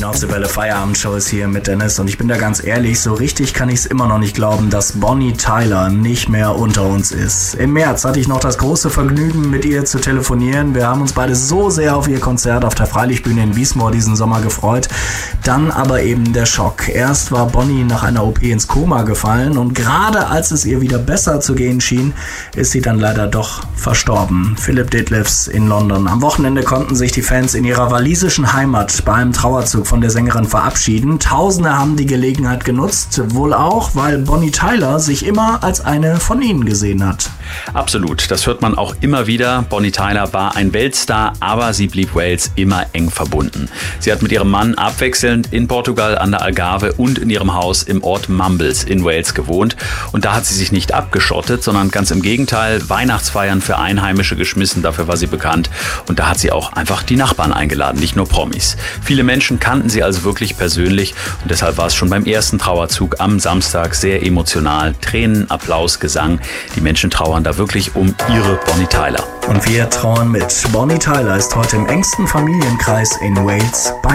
Die Auf der Welle Feierabendshow ist hier mit Dennis und ich bin da ganz ehrlich, so richtig kann ich es immer noch nicht glauben, dass Bonnie Tyler nicht mehr unter uns ist. Im März hatte ich noch das große Vergnügen, mit ihr zu telefonieren. Wir haben uns beide so sehr auf ihr Konzert auf der Freilichtbühne in Wiesmoor diesen Sommer gefreut. Dann aber eben der Schock. Erst war Bonnie nach einer OP ins Koma gefallen und gerade als es ihr wieder besser zu gehen schien, ist sie dann leider doch verstorben. Philip Detlefs in London. Am Wochenende konnten sich die Fans in ihrer walisischen Heimat bei einem Trauerzug von der Sängerin verabschieden. Tausende haben die Gelegenheit genutzt, wohl auch, weil Bonnie Tyler sich immer als eine von ihnen gesehen hat. Absolut, das hört man auch immer wieder. Bonnie Tyler war ein Weltstar, aber sie blieb Wales immer eng verbunden. Sie hat mit ihrem Mann abwechselnd in Portugal an der Algarve und in ihrem Haus im Ort Mumbles in Wales gewohnt. Und da hat sie sich nicht abgeschottet, sondern ganz im Gegenteil, Weihnachtsfeiern für Einheimische geschmissen, dafür war sie bekannt. Und da hat sie auch einfach die Nachbarn eingeladen, nicht nur Promis. Viele Menschen kannten sie also wirklich persönlich und deshalb war es schon beim ersten Trauerzug am Samstag sehr emotional. Tränen, Applaus, Gesang. Die Menschen trauern da wirklich um ihre Bonnie Tyler. Und wir trauern mit. Bonnie Tyler ist heute im engsten Familienkreis in Wales bei